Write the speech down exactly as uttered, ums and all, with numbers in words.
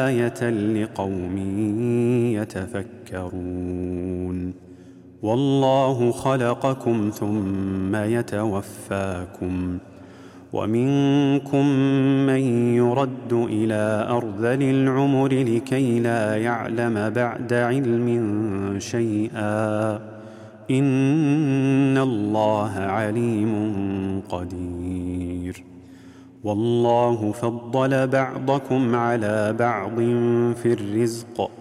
آية لقوم يتفكرون. والله خلقكم ثم يتوفاكم، ومنكم من يرد إلى أرذل العمر لكي لا يعلم بعد علم شيئا، إن الله عليم قدير. والله فضل بعضكم على بعض في الرزق،